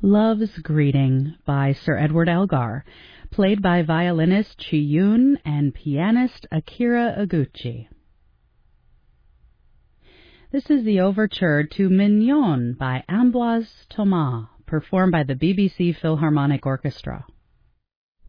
Love's Greeting by Sir Edward Elgar, played by violinist Chi-Yun and pianist Akira Iguchi. This is the overture to Mignon by Ambroise Thomas, performed by the BBC Philharmonic Orchestra.